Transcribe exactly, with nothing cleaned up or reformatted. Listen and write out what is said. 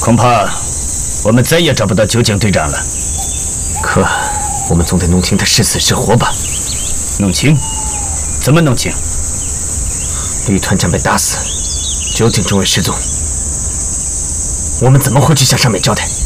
恐怕我们再也找不到酒井队长了。 可我们总得弄清他是死是活吧？ 弄清？怎么弄清？ 吕团长被打死，酒井中尉失踪，我们怎么会去向上面交代？